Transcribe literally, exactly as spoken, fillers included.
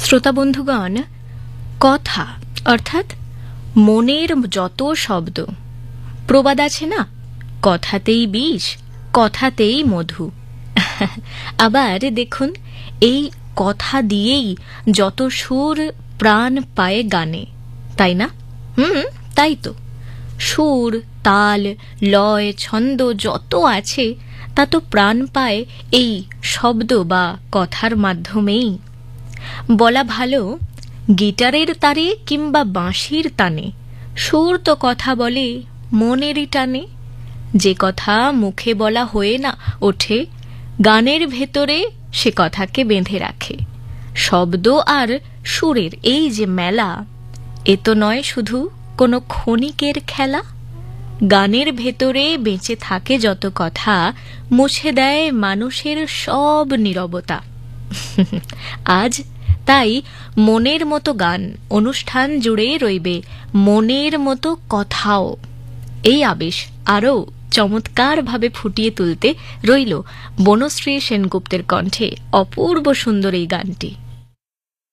শ্রোতা বন্ধুগণ, কথা অর্থাৎ মনের যত শব্দ, প্রবাদ আছে না, কথাতেই বিষ, কথাতেই মধু। আবার দেখুন, এই কথা দিয়েই যত সুর প্রাণ পায় গানে, তাই না? হুম, তাই তো। সুর, তাল, লয়, ছন্দ যত আছে তা তো প্রাণ পায় এই শব্দ বা কথার মাধ্যমেই। বলা ভালো, গিটারের তারে কিংবা বাঁশির তানে সুর তো কথা বলে মনেরই টানে। যে কথা মুখে বলা হয়ে না ওঠে, গানের ভেতরে সে কথাকে বেঁধে রাখে। শব্দ আর সুরের এই যে মেলা, এ তো নয় শুধু কোনো ক্ষণিকের খেলা। গানের ভেতরে বেঁচে থাকে যত কথা, মুছে দেয় মানুষের সব নীরবতা। আজ তাই মনের মতো গান অনুষ্ঠান জুড়ে রইবে মনের মতো কথাও। এই আবেশ আরও চমৎকারভাবে ফুটিয়ে তুলতে রইল বনশ্রী সেনগুপ্তের কণ্ঠে অপূর্ব সুন্দর এই গানটি।